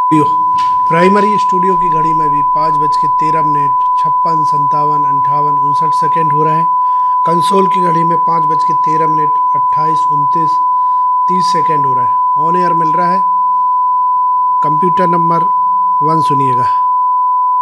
Studio primary studio की घड़ी में भी 5:13 56 57 58 59 सेकेंड हो रहा है। कंसोल की घड़ी में 5:13 28 29 30 सेकेंड हो रहा है। ऑन एयर मिल रहा है। कंप्यूटर नंबर 1 सुनिएगा।